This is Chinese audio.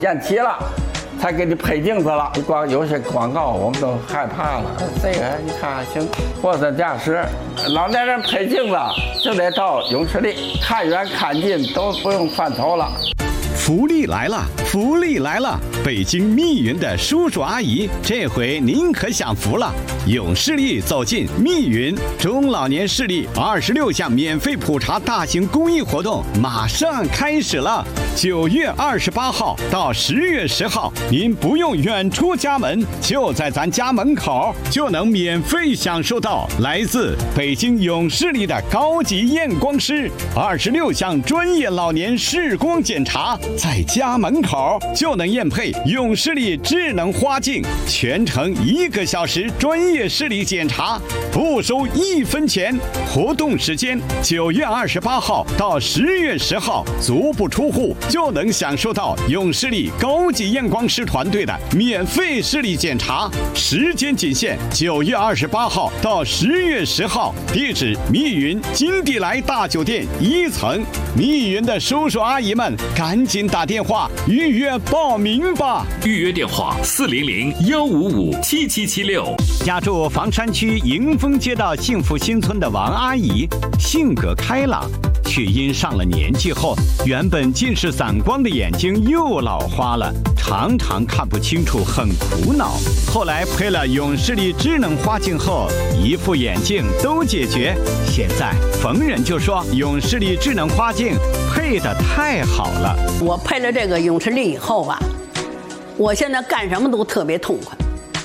延期了，才给你配镜子了。有些广告我们都害怕了。这个你看行，货真价实。老年人配镜子就得到永视力，看远看近都不用翻头了。 福利来了，福利来了！北京密云的叔叔阿姨，这回您可享福了。永视力走进密云，中老年视力26项免费普查大型公益活动马上开始了。9月28号到10月10号，您不用远出家门，就在咱家门口就能免费享受到来自北京永视力的高级验光师26项专业老年视光检查。在家门口就能验配永视力智能花镜，全程1个小时专业视力检查，不收1分钱。活动时间9月28号到10月10号，足不出户就能享受到永视力高级验光师团队的免费视力检查，时间仅限9月28号到10月10号。地址：密云金地来大酒店1层。密云的叔叔阿姨们，赶紧打电话预约报名吧！ 预约电话400-155-7776。 家住房山区迎丰街道幸福新村的王阿姨，性格开朗，却因上了年纪后，原本近视散光的眼睛又老花了，常常看不清楚，很苦恼。后来配了永视力智能花镜后，一副眼镜都解决。现在逢人就说永视力智能花镜配得太好了。 我配了这个永视力以后吧，我现在干什么都特别痛快。